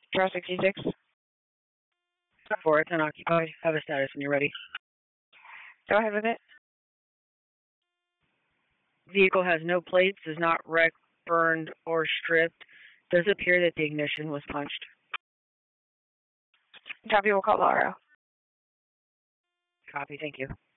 Tower 66. For it's unoccupied. Have a status when you're ready. Go ahead with it. Vehicle has no plates, is not wrecked, burned, or stripped. Does appear that the ignition was punched. Copy, we'll call Laura. Copy, thank you.